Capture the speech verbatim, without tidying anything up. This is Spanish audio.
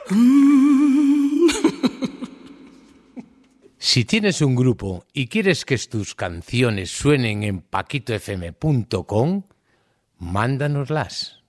Si tienes un grupo y quieres que tus canciones suenen en paquito f m punto com, mándanoslas.